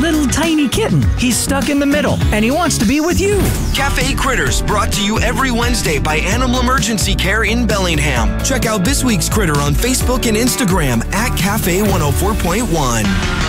little tiny kitten. He's stuck in the middle, and he wants to be with you. Cafe Critters, brought to you every Wednesday by Animal Emergency Care in Bellingham. Check out this week's critter on Facebook and Instagram at Cafe 104.1.